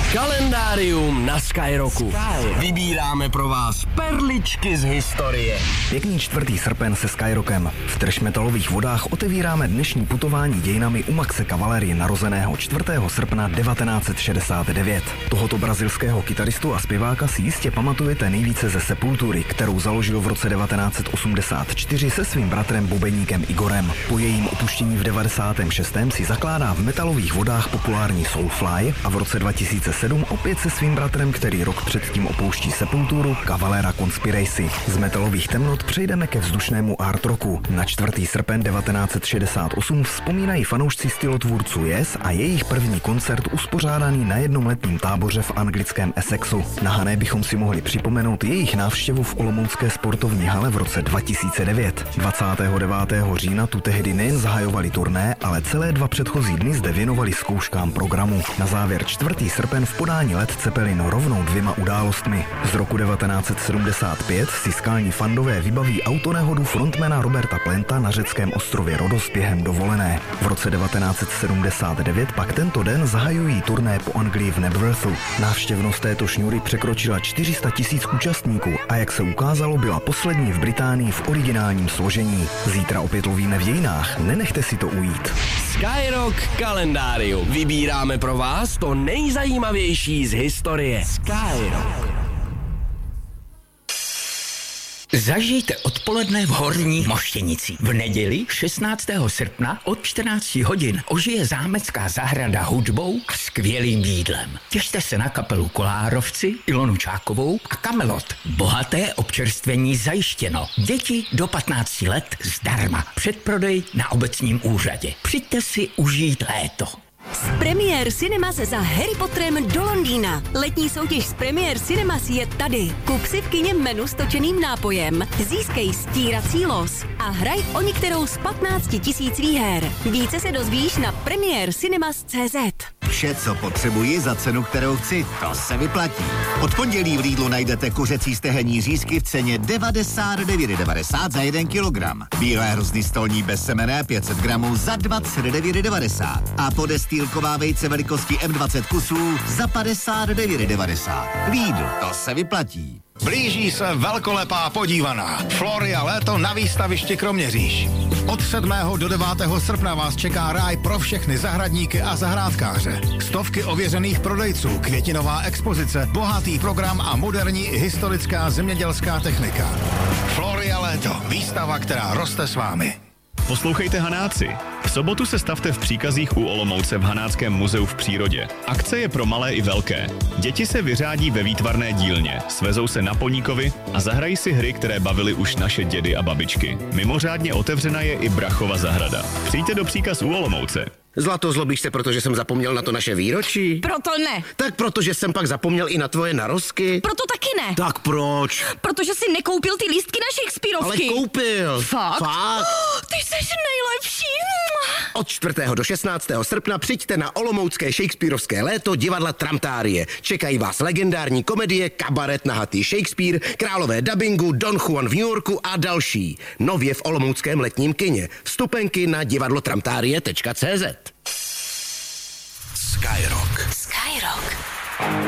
Kalendárium na Skyrocku. Vybíráme pro vás perličky z historie. Pěkný 4. srpen se Skyrockem. V thrash-metalových vodách otevíráme dnešní putování dějinami u Maxe Cavallery, narozeného 4. srpna 1969. Tohoto brazilského kytaristu a zpěváka si jistě pamatujete nejvíce ze Sepultury, kterou založil v roce 1984 se svým bratrem bubeníkem Igorem. Po jejím opuštění v 96. si zakládá v metalových vodách populární Soulfly a v roce 2007 opět se svým bratrem, který rok předtím opouští Sepulturu, Cavalera Conspiracy. Z metalových temnot přejdeme ke vzdušnému art rocku. Na 4. srpen 1968 vzpomínají fanoušci stylotvůrců Yes a jejich první koncert uspořádaný na jednom letním táboře v anglickém Essexu. Na Hané bychom si mohli připomenout jejich návštěvu v olomoucké sportovní hale v roce 2009. 29. října tu tehdy nejen zahajovali turné, ale celé 2 předchozí dny zde věnovali zkouškám programu. Na závěr 4. srpen v podání Led Zeppelin rovnou 2 událostmi. Z roku 1975 si skalní fandové vybaví autonehodu frontmana Roberta Planta na řeckém ostrově Rodos během dovolené. V roce 1979 pak tento den zahajují turné po Anglii v Nebworthu. Návštěvnost této šňůry překročila 400 000 účastníků a jak se ukázalo, byla poslední v Británii v originálním složení. Zítra opět lovíme v dějinách, nenechte si to ujít. Skyrock kalendárium. Vybíráme pro vás to nejzajímavější z historie. Skyrock. Zažijte odpoledne v Horní Moštěnici. V neděli 16. srpna od 14 hodin ožije zámecká zahrada hudbou a skvělým jídlem. Těšte se na kapelu Kolárovci, Ilonu Čákovou a Kamelot. Bohaté občerstvení zajištěno. Děti do 15 let zdarma. Předprodej na obecním úřadě. Přijďte si užít léto. Z Premier Cinemas za Harry Potterem do Londýna. Letní soutěž z Premier Cinemas je tady. Kup si v kině menu s točeným nápojem, získej stírací los a hraj o některou z 15 000 výher. Více se dozvíš na premiercinemas.cz. Vše, co potřebuji za cenu, kterou chci, to se vyplatí. Od pondělí v Lidlu najdete kuřecí stehenní řízky v ceně 99,90 za 1 kilogram. Bílé hrozny stolní bez semene 500 gramů za 29,90 a podestýlková vejce velikosti M20 kusů za 59,90. Lidl, to se vyplatí. Blíží se velkolepá podívaná. Floria léto na výstavišti Kroměříž. Od 7. do 9. srpna vás čeká ráj pro všechny zahradníky a zahrádkáře. Stovky ověřených prodejců, květinová expozice, bohatý program a moderní i historická zemědělská technika. Floria léto. Výstava, která roste s vámi. Poslouchejte Hanáci. V sobotu se stavte v Příkazích u Olomouce v Hanáckém muzeu v přírodě. Akce je pro malé i velké. Děti se vyřádí ve výtvarné dílně, svezou se na Poníkovi a zahrají si hry, které bavily už naše dědy a babičky. Mimořádně otevřena je i Brachova zahrada. Přijďte do Příkaz u Olomouce. Zlato, zlobíš se, protože jsem zapomněl na to naše výročí? Proto ne. Tak protože jsem pak zapomněl i na tvoje narozky? Proto taky ne. Tak proč? Protože jsi nekoupil ty lístky na Shakespeareovky. Ale koupil. Fakt? Fakt. Ty jsi nejlepší. Od 4. do 16. srpna přijďte na olomoucké Shakespeareovské léto divadla Tramtárie. Čekají vás legendární komedie, kabaret nahatý Shakespeare, králové dabingu, Don Juan v New Yorku a další. Nově v olomouckém letním kině. Vstupenky na divadlotramtárie.cz. Skyrock. Skyrock.